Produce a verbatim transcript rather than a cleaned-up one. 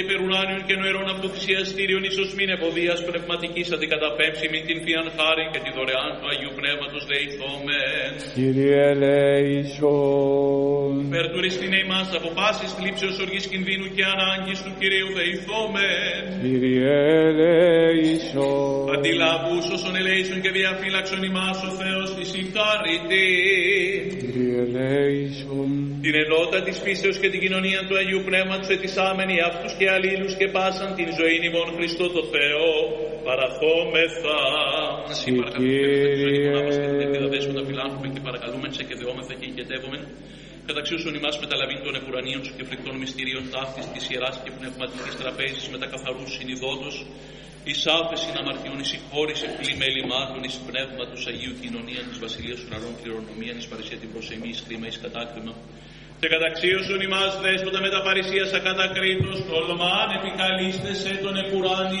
υπερουράνιων και νοερών αυτοθυσιαστήριων ίσως μην ευωδίας πνευματικής αντικαταπέμψη μην την θείαν χάρη και τη δωρεάν του Αγίου Πνεύματος δεηθόμεν. Κύριε ελέησον. Περτουριστήνε ημάς από πάσης θλίψεως οργής κινδύνου και ανάγκης του Κυρίου δεηθόμεν. Κύριε ελέησον. Αντιλαβούς όσων ελέησον και διαφύλαξον ημάς ο Θεός της συγχαρητή. Κύριε ελέησον. Την ενότητα της φύσεως και την κοινωνία του Αγίου Πνεύματος ετισάμενοι αυτούς και αλλήλους και πάσαν την ζωή ημών Χριστό το Θεό παραθόμεθα. Συ παρακαλούμε τα φιλάνθρωπε και παρακαλούμε σε και δεόμεθα και ηγετεύομεν καταξίωσον ημάς με τα λαβήν των επουρανίων σου και φρικτών μυστηρίων ταύτης της Ιεράς και πνευματικής τραπέζης με τα καθαρούς συνειδότος εις άφεσιν αμαρτιών, εις συγχώρηση πλημέλη μάτων, εις πνεύματος Αγίου κοινωνία της Βασιλείας ουρανών κληρονομία, εις παρησία την προσεμή, εις κρίμα, εις κατάκριμα. Και καταξίωσον ημάς δέσποτα με τα παρησίας ακατακρίτως, τολμάν επικαλείστε σε τον επουράνι